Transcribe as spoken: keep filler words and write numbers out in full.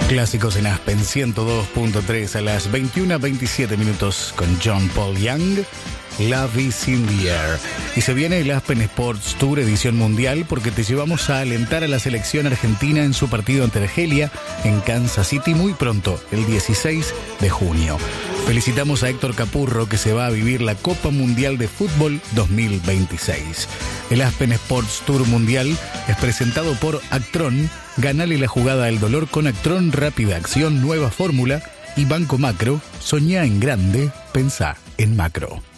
Clásicos en Aspen ciento dos punto tres a las veintiuna veintisiete minutos con John Paul Young, Love is in the air. Y se viene el Aspen Sports Tour edición mundial porque te llevamos a alentar a la selección argentina en su partido ante Argelia en Kansas City muy pronto, el dieciséis de junio. Felicitamos a Héctor Capurro que se va a vivir la Copa Mundial de Fútbol dos mil veintiséis. El Aspen Sports Tour Mundial es presentado por Actron. Ganale la jugada al dolor con Actron Rápida Acción Nueva Fórmula y Banco Macro. Soñá en grande, pensá en macro.